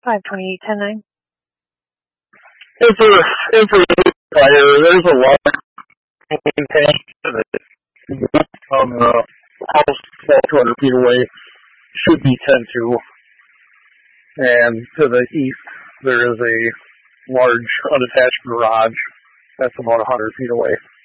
528-10-9. Information fire, there's a large tank on the house about 200 feet away. Should be 10-2. And to the east, there is a large unattached garage that's about 100 feet away.